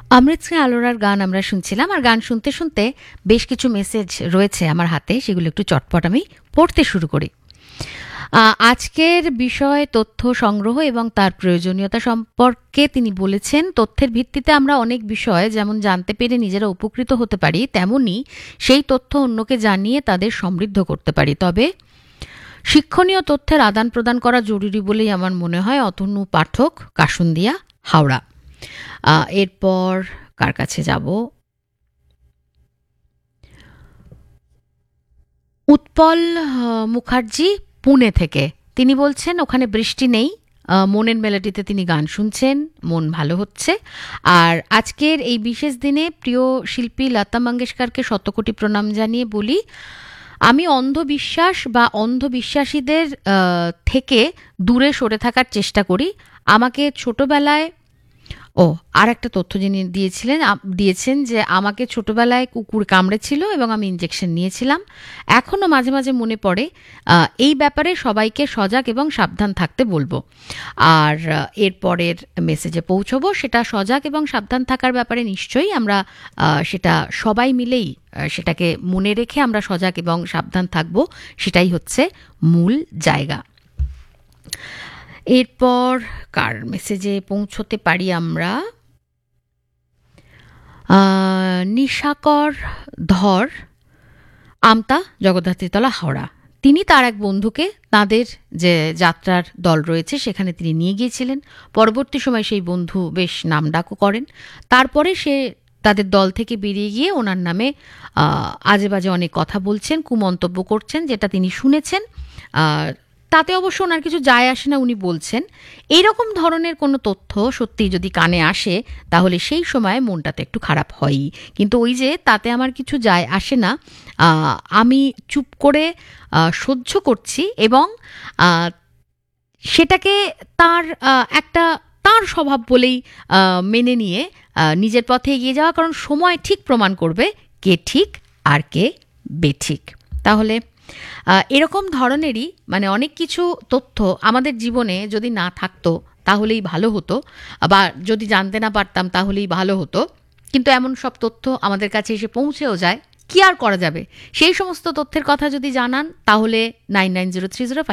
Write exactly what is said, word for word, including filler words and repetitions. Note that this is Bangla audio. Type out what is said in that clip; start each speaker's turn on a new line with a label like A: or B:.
A: অমৃতশ্রী আলোরার গান আমরা শুনছিলাম, আর গান শুনতে শুনতে বেশ কিছু মেসেজ রয়েছে আমার হাতে, সেগুলো একটু চটপট আমি পড়তে শুরু করি। আহ, আজকের বিষয় তথ্য সংগ্রহ এবং তার প্রয়োজনীয়তা সম্পর্কে তিনি বলেছেন, তথ্যের ভিত্তিতে আমরা অনেক বিষয় যেমন জানতে পেরে নিজেরা উপকৃত হতে পারি, তেমনি সেই তথ্য অন্যকে জানিয়ে তাদের সমৃদ্ধ করতে পারি। তবে শিক্ষণীয় তথ্যের আদান প্রদান করা জরুরি বলেই আমার মনে হয়। অতনু পাঠক, কাসুন্দিয়া, হাওড়া। আহ, এরপর কার কাছে যাব? উৎপল আহ, মুখার্জি, পুনে থেকে। তিনি বলছেন ওখানে বৃষ্টি নেই, আহ, মনের মেলোডিতে তিনি গান শুনছেন, মন ভালো হচ্ছে। আর আজকের এই বিশেষ দিনে প্রিয় শিল্পী লতা মঙ্গেশকরকে শতকোটি প্রণাম জানিয়ে বলি, আমি অন্ধবিশ্বাস বা অন্ধবিশ্বাসীদের আহ, থেকে দূরে সরে থাকার চেষ্টা করি। আমাকে ছোটবেলায়, ও আর একটা তথ্য যিনি দিয়েছিলেন আপ- দিয়েছেন যে আমাকে ছোটবেলায় কুকুর কামড়েছিল এবং আমি ইঞ্জেকশন নিয়েছিলাম। এখনও মাঝে মাঝে মনে পড়ে। আহ, এই ব্যাপারে সবাইকে সজাগ এবং সাবধান থাকতে বলবো। আর আহ, এরপরের মেসেজে পৌঁছবো, সেটা সজাগ এবং সাবধান থাকার ব্যাপারে নিশ্চয়ই আমরা আহ, সেটা সবাই মিলেই আহ, সেটাকে মনে রেখে আমরা সজাগ এবং সাবধান থাকবো, সেটাই হচ্ছে মূল জায়গা। এরপর কার মেসেজে পৌঁছতে পারি আমরা? আহ, নিশাকর ধর, আমতা, জগদ্ধাত্রীতলা, হাওড়া। তিনি তার এক বন্ধুকে তাঁদের যে যাত্রার দল রয়েছে সেখানে তিনি নিয়ে গিয়েছিলেন। পরবর্তী সময় সেই বন্ধু বেশ নামডাকও করেন। তারপরে সে তাদের দল থেকে বেরিয়ে গিয়ে ওনার নামে আহ, আজে বাজে অনেক কথা বলছেন, কুমন্তব্য করছেন, যেটা তিনি শুনেছেন। আর তাতে অবশ্য ওনার কিছু যায় আসে না, উনি বলছেন। এইরকম ধরনের কোনো তথ্য সত্যিই যদি কানে আসে তাহলে সেই সময় মনটাতে একটু খারাপ হয়ই। কিন্তু ওই যে তাতে আমার কিছু যায় আসে না, আহ, আমি চুপ করে আহ, সহ্য করছি এবং আহ, সেটাকে তার আহ, একটা তার স্বভাব বলেই আহ, মেনে নিয়ে আহ, নিজের পথে এগিয়ে যাওয়া, কারণ সময় ঠিক প্রমাণ করবে কে ঠিক আর কে বেঠিক। তাহলে আহ, এরকম ধরনেরই মানে অনেক কিছু তথ্য আমাদের জীবনে যদি না থাকতো তাহলেই ভালো হতো, বা যদি জানতে না পারতাম তাহলেই ভালো হতো। কিন্তু এমন সব তথ্য আমাদের কাছে এসে পৌঁছেও যায়, কি আর করা যাবে? সেই সমস্ত তথ্যের কথা যদি জানান তাহলে nine nine zero three zero